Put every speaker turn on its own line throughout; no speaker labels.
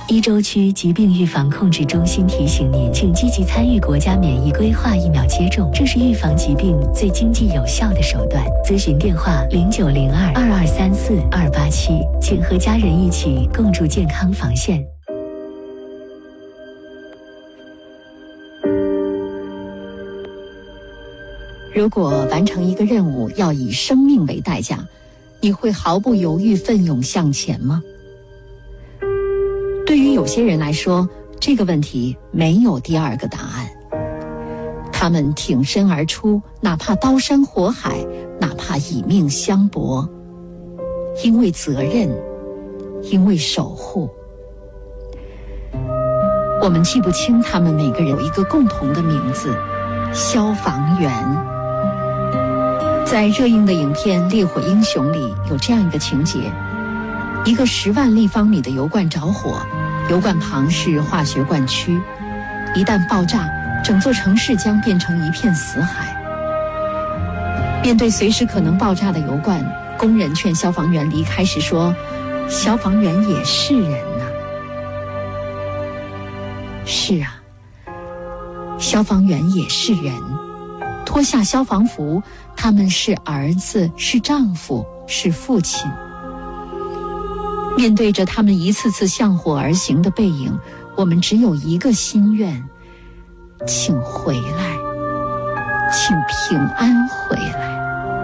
一州区疾病预防控制中心提醒您，请积极参与国家免疫规划疫苗接种，这是预防疾病最经济有效的手段。咨询电话0902-2234-287，请和家人一起共筑健康防线。
如果完成一个任务要以生命为代价，你会毫不犹豫奋勇向前吗？对于有些人来说，这个问题没有第二个答案。他们挺身而出，哪怕刀山火海，哪怕以命相搏，因为责任，因为守护。我们记不清他们每个人有一个共同的名字，消防员。在热映的影片《烈火英雄》里有这样一个情节，一个10万立方米的油罐着火，油罐旁是化学罐区，一旦爆炸，整座城市将变成一片死海。面对随时可能爆炸的油罐，工人劝消防员离开时说，消防员也是人呐。是啊，消防员也是人，脱下消防服，他们是儿子，是丈夫，是父亲。面对着他们一次次向火而行的背影，我们只有一个心愿，请回来，请平安回来。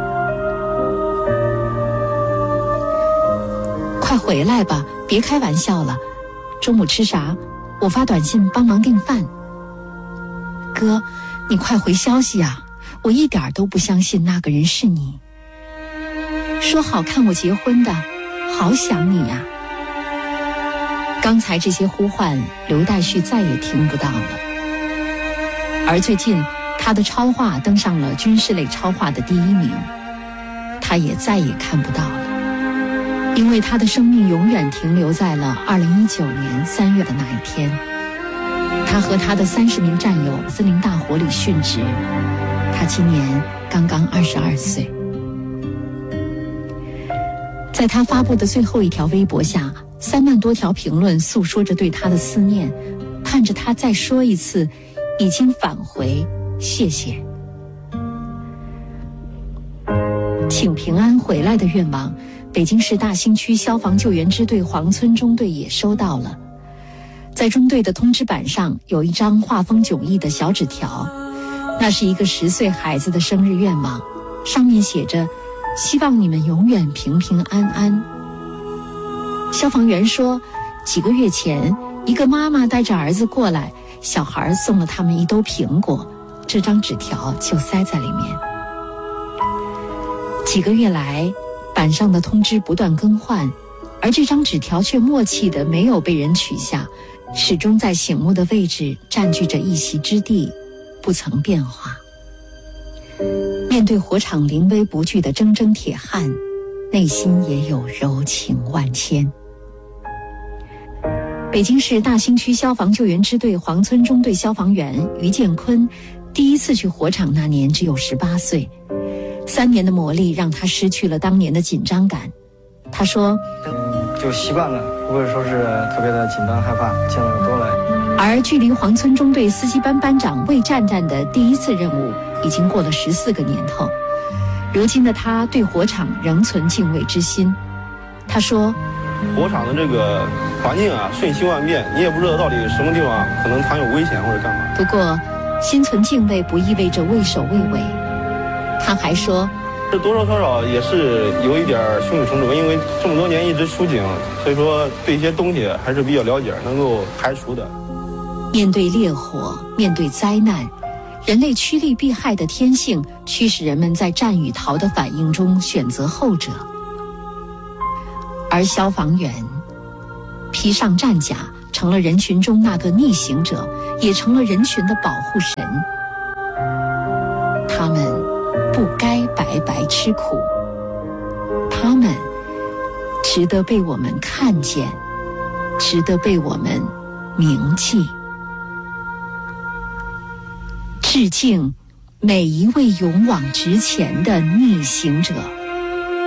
快回来吧，别开玩笑了。中午吃啥？我发短信帮忙订饭。哥，你快回消息啊，我一点都不相信那个人是你。说好看我结婚的，好想你呀。刚才这些呼唤，刘岱旭再也听不到了。而最近，他的超话登上了军事类超话的第1名，他也再也看不到了，因为他的生命永远停留在了2019年3月的那一天。他和他的30名战友森林大火里殉职，他今年刚刚22岁。在他发布的最后一条微博下，3万多条评论诉说着对他的思念，盼着他再说一次已经返回，谢谢。请平安回来的愿望，北京市大兴区消防救援支队黄村中队也收到了。在中队的通知板上有一张画风迥异的小纸条，那是一个10岁孩子的生日愿望，上面写着，希望你们永远平平安安。消防员说，几个月前，一个妈妈带着儿子过来，小孩送了他们一兜苹果，这张纸条就塞在里面。几个月来，板上的通知不断更换，而这张纸条却默契的没有被人取下，始终在醒目的位置占据着一席之地，不曾变化。面对火场临危不惧的铮铮铁汉，内心也有柔情万千。北京市大兴区消防救援支队黄村中队消防员于建坤，第一次去火场那年只有18岁，3年的磨砺让他失去了当年的紧张感。他说，
就习惯了，不会说是特别的紧张害怕，见得多了。
而距离黄村中队司机班班长魏战战的第一次任务已经过了14个年头，如今的他对火场仍存敬畏之心。他说，
火场的这个环境啊，瞬息万变，你也不知道到底什么地方可能藏有危险或者干嘛。
不过心存敬畏不意味着畏首畏尾。他还说，
这多多少少也是有一点胸有成竹，因为这么多年一直出警，所以说对一些东西还是比较了解，能够排除的。
面对烈火，面对灾难，人类趋利避害的天性驱使人们在战与逃的反应中选择后者。而消防员披上战甲，成了人群中那个逆行者，也成了人群的保护神。他们不该白白吃苦，他们值得被我们看见，值得被我们铭记。致敬每一位勇往直前的逆行者。